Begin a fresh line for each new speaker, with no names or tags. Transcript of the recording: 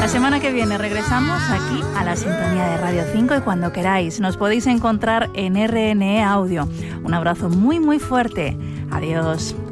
La semana que viene regresamos aquí a la sintonía de Radio 5 y cuando queráis nos podéis encontrar en RNE Audio. Un abrazo muy muy fuerte. Adiós.